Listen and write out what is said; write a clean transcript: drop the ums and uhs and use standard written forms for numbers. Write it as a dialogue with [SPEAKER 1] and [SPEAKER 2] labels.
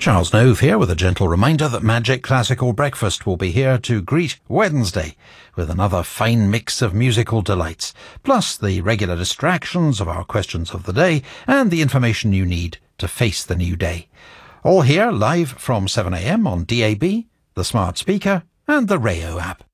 [SPEAKER 1] Charles Nove here with a gentle reminder that Magic Classical Breakfast will be here to greet Wednesday with another fine mix of musical delights, plus the regular distractions of our questions of the day and the information you need to face the new day. All here live from 7 a.m. on DAB, the smart speaker and the Rayo app.